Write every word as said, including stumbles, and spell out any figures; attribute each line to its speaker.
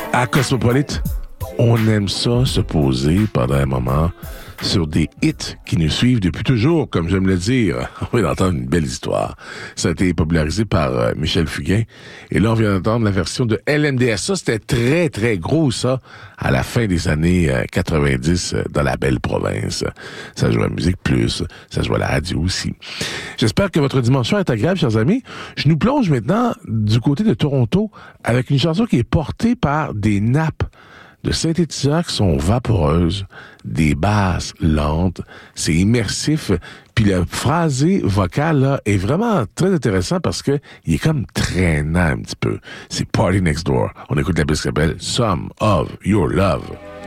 Speaker 1: À Cosmopolite, on aime ça se poser pendant un moment sur des hits qui nous suivent depuis toujours, comme j'aime le dire. On vient d'entendre une belle histoire. Ça a été popularisé par euh, Michel Fugain. Et là, on vient d'entendre la version de L M D S. Ça, c'était très, très gros, ça, à la fin des années euh, quatre-vingt-dix, euh, dans la belle province. Ça jouait à Musique Plus, ça jouait à la radio aussi. J'espère que votre dimension est agréable, chers amis. Je nous plonge maintenant du côté de Toronto avec une chanson qui est portée par des nappes de synthétiseurs qui sont vaporeuses, des basses lentes, c'est immersif, puis le phrasé vocal là est vraiment très intéressant parce que il est comme traînant un petit peu. C'est Party Next Door. On écoute la pièce qui s'appelle Some of Your Love.